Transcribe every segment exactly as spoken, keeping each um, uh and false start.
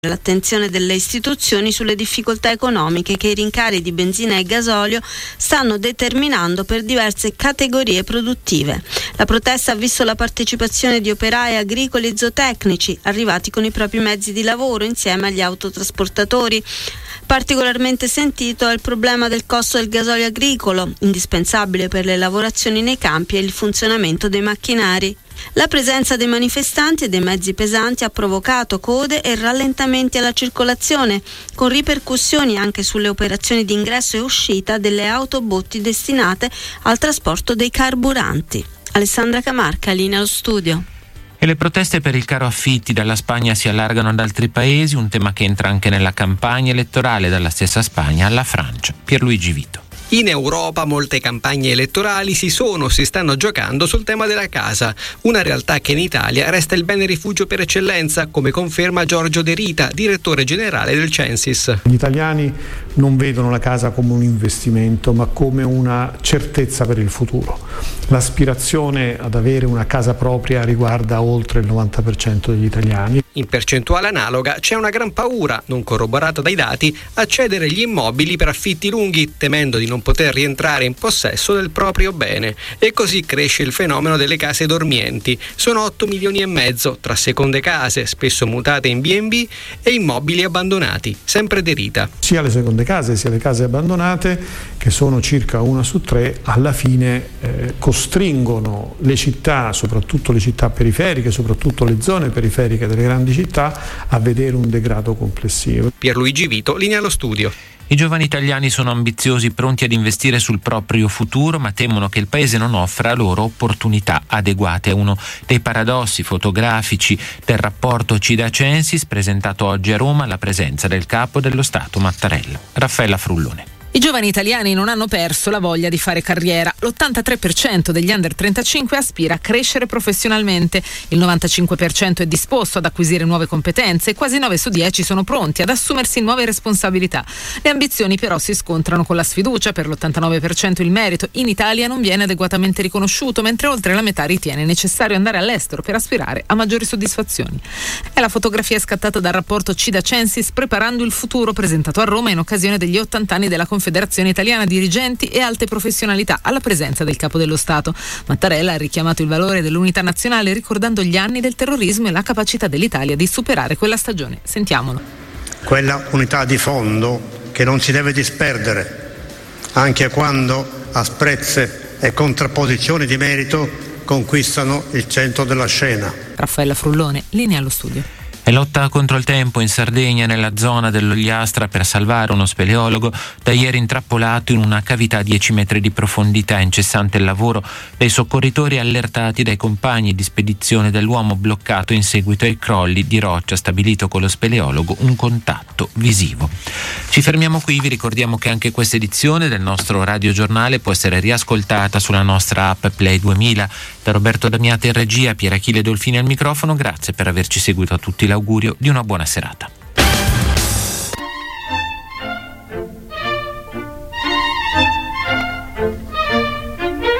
l'attenzione delle istituzioni sulle difficoltà economiche che i rincari di benzina e gasolio stanno determinando per diverse categorie produttive. La protesta ha visto la partecipazione di operai agricoli e zootecnici arrivati con i propri mezzi di lavoro insieme agli autotrasportatori. Particolarmente sentito è il problema del costo del gasolio agricolo, indispensabile per le lavorazioni nei campi e il funzionamento dei macchinari. La presenza dei manifestanti e dei mezzi pesanti ha provocato code e rallentamenti alla circolazione, con ripercussioni anche sulle operazioni di ingresso e uscita delle autobotti destinate al trasporto dei carburanti. Alessandra Camarca, linea allo studio. E le proteste per il caro affitti dalla Spagna si allargano ad altri paesi, un tema che entra anche nella campagna elettorale dalla stessa Spagna alla Francia. Pierluigi Vito. In Europa molte campagne elettorali si sono o si stanno giocando sul tema della casa, una realtà che in Italia resta il bene rifugio per eccellenza, come conferma Giorgio De Rita, direttore generale del Censis. Gli italiani non vedono la casa come un investimento, ma come una certezza per il futuro. L'aspirazione ad avere una casa propria riguarda oltre il novanta per cento degli italiani. In percentuale analoga c'è una gran paura, non corroborata dai dati, a cedere gli immobili per affitti lunghi, temendo di non poter rientrare in possesso del proprio bene. E così cresce il fenomeno delle case dormienti. Sono otto milioni e mezzo tra seconde case, spesso mutate in bi e bi, e immobili abbandonati. Sempre De Rita. Sia le seconde case sia le case abbandonate, che sono circa una su tre, alla fine eh, costringono le città, soprattutto le città periferiche, soprattutto le zone periferiche delle grandi città, a vedere un degrado complessivo. Pierluigi Vito, linea allo studio. I giovani italiani sono ambiziosi, pronti ad investire sul proprio futuro, ma temono che il paese non offra loro opportunità adeguate. È uno dei paradossi fotografici del rapporto Cida Censis presentato oggi a Roma alla presenza del capo dello Stato Mattarella. Raffaella Frullone. I giovani italiani non hanno perso la voglia di fare carriera. L'ottantatré per cento degli under trentacinque aspira a crescere professionalmente, il novantacinque per cento è disposto ad acquisire nuove competenze e quasi nove su dieci sono pronti ad assumersi nuove responsabilità. Le ambizioni però si scontrano con la sfiducia. Per l'ottantanove per cento il merito in Italia non viene adeguatamente riconosciuto, mentre oltre la metà ritiene necessario andare all'estero per aspirare a maggiori soddisfazioni. È la fotografia scattata dal rapporto Cida Censis Preparando il futuro, presentato a Roma in occasione degli ottanta anni della Confederazione Italiana Dirigenti e Alte Professionalità, alla presenza del Capo dello Stato. Mattarella ha richiamato il valore dell'unità nazionale ricordando gli anni del terrorismo e la capacità dell'Italia di superare quella stagione. Sentiamolo. Quella unità di fondo che non si deve disperdere, anche quando asprezze e contrapposizioni di merito conquistano il centro della scena. Raffaella Frullone, linea allo studio. E lotta contro il tempo in Sardegna, nella zona dell'Ogliastra, per salvare uno speleologo da ieri intrappolato in una cavità a dieci metri di profondità. Incessante il lavoro dei soccorritori allertati dai compagni di spedizione dell'uomo bloccato in seguito ai crolli di roccia, stabilito con lo speleologo un contatto visivo. Ci fermiamo qui, vi ricordiamo che anche questa edizione del nostro radiogiornale può essere riascoltata sulla nostra app Play duemila. Da Roberto Damiate in regia, Pier Achille Dolfini al microfono, grazie per averci seguito. A tutti l'augurio di una buona serata.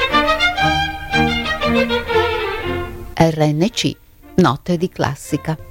R N C, Notte di Classica.